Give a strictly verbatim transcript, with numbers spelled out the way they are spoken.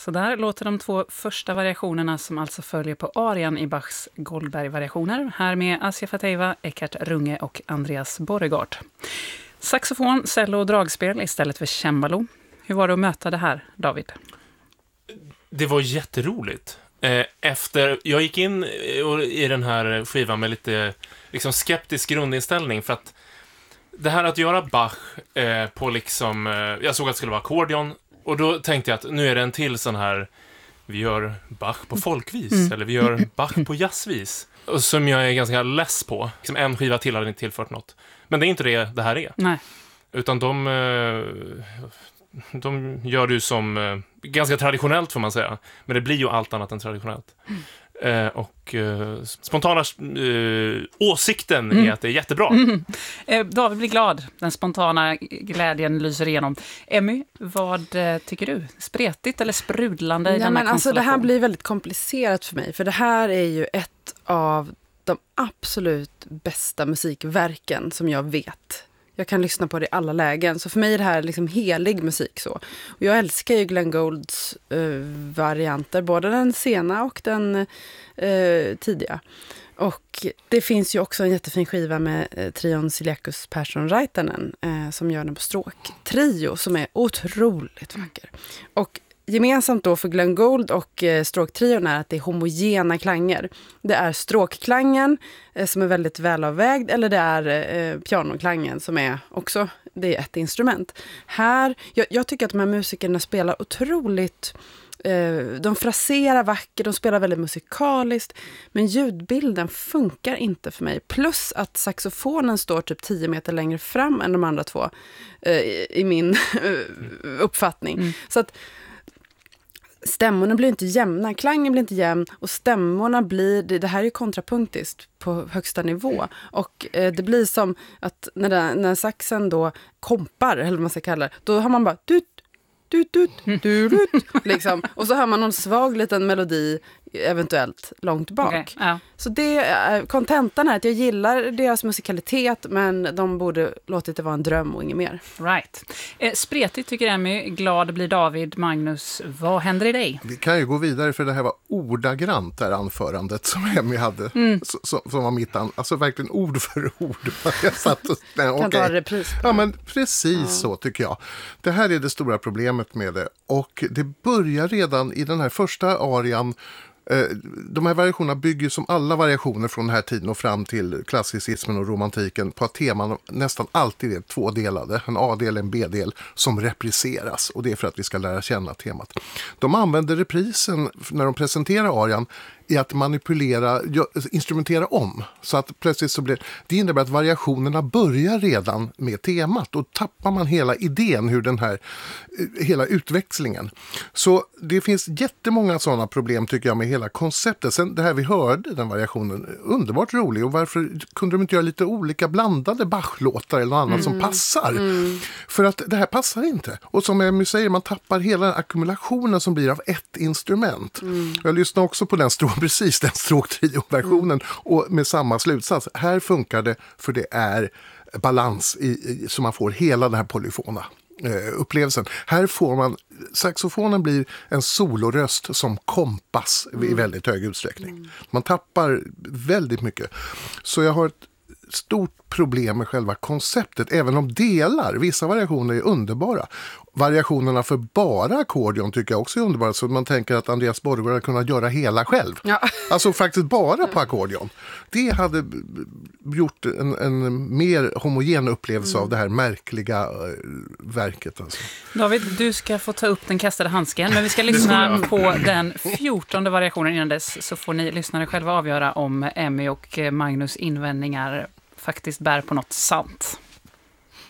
Så där låter de två första variationerna som alltså följer på arian i Bachs Goldberg-variationer. Här med Asja Fateva, Eckhart Runge och Andreas Borregaard. Saxofon, cello och dragspel istället för cembalo. Hur var det att möta det här, David? Det var jätteroligt. Efter, jag gick in i den här skivan med lite liksom, skeptisk grundinställning för att det här att göra Bach eh, på liksom, eh, jag såg att det skulle vara ackordion och då tänkte jag att nu är det en till sån här, vi gör Bach på folkvis mm. eller vi gör Bach på jazzvis och som jag är ganska less på. Liksom en skiva till hade inte tillfört något. Men det är inte det det här är. Nej. Utan de eh, de gör det ju som eh, ganska traditionellt får man säga. Men det blir ju allt annat än traditionellt. Mm. Eh, och eh, spontana eh, åsikten mm. är att det är jättebra. Mm. Eh, David blir glad. Den spontana glädjen lyser igenom. Emmy, vad eh, tycker du? Spretigt eller sprudlande i ja, denna men alltså, det här konstellation? blir väldigt komplicerat för mig. För det här är ju ett av de absolut bästa musikverken som jag vet. Jag kan lyssna på det i alla lägen. Så för mig är det här liksom helig musik. Så. Och jag älskar ju Glenn Goulds uh, varianter. Både den sena och den uh, tidiga. Och det finns ju också en jättefin skiva med uh, trion Ciliacus Persson Raitanen. Uh, som gör den på stråk. Trio som är otroligt vacker. Och gemensamt då för Glenn Gould och eh, stråktrion är att det är homogena klanger. Det är stråkklangen eh, som är väldigt välavvägd eller det är eh, pianoklangen som är också, det är ett instrument. Här, jag, jag tycker att de här musikerna spelar otroligt, eh, de fraserar vackert, de spelar väldigt musikaliskt, men ljudbilden funkar inte för mig. Plus att saxofonen står typ tio meter längre fram än de andra två eh, i, i min uppfattning. Mm. Så att stämmorna blir inte jämna, klangen blir inte jämn och stämmorna blir, det, det här är ju kontrapunktiskt på högsta nivå och eh, det blir som att när, den, när saxen då kompar, eller vad man ska kalla det, då har man bara dut, dut, dut, dut, dut, liksom. Och så hör man någon svag liten melodi eventuellt långt bak. Okay, ja. Så det, kontentan är att jag gillar deras musikalitet men de borde låtit det vara en dröm och inget mer. Right. Eh, spretigt tycker Emmy, glad blir David. Magnus, vad händer i dig? Vi kan ju gå vidare för det här var ordagrant det här anförandet som Emmy hade. Mm. Som, som var mitt an, alltså verkligen ord för ord. Jag satt och, nej, kan okay. ta repris på. Ja men precis ja. Så tycker jag. Det här är det stora problemet med det och det börjar redan i den här första arian. De här variationerna bygger som alla variationer från den här tiden och fram till klassicismen och romantiken på att teman nästan alltid är tvådelade. En A-del, en B-del som repriseras och det är för att vi ska lära känna temat. De använder reprisen när de presenterar arian i att manipulera, instrumentera om. Så att plötsligt så blir det innebär att variationerna börjar redan med temat och tappar man hela idén hur den här, hela utväxlingen. Så det finns jättemånga sådana problem tycker jag med hela konceptet. Sen det här vi hörde, den variationen, underbart rolig och varför kunde de inte göra lite olika blandade Bach-låtar eller något annat mm. som passar? Mm. För att det här passar inte. Och som jag säger, man tappar hela den ackumulationen som blir av ett instrument. Mm. Jag lyssnar också på den stråk precis den stråktrio-versionen mm. och med samma slutsats. Här funkar det för det är balans i, i, så man får hela den här polyfona eh, upplevelsen. Här får man, saxofonen blir en soloröst som kompas mm. i väldigt hög utsträckning. Mm. Man tappar väldigt mycket. Så jag har ett stort problem med själva konceptet, även om delar, vissa variationer är underbara. Variationerna för bara ackordion tycker jag också är underbara, så man tänker att Andreas Borregaard hade kunnat göra hela själv. Ja. Alltså faktiskt bara på ackordion. Det hade gjort en, en mer homogen upplevelse mm. av det här märkliga äh, verket. Alltså. David, du ska få ta upp den kastade handsken, men vi ska lyssna på den fjortonde variationen innan dess, så får ni lyssnare själva avgöra om Emmy och Magnus invändningar faktiskt bär på något sant.